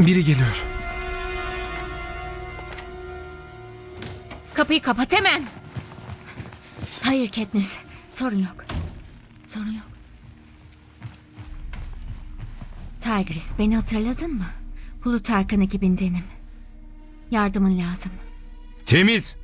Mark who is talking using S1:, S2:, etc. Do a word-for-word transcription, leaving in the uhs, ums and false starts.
S1: Biri geliyor.
S2: Kapıyı kapat hemen. Hayır Katniss. Sorun yok. Sorun yok. Tigris, beni hatırladın mı? Plutark'ın ekibindenim. Yardımın lazım.
S1: Temiz.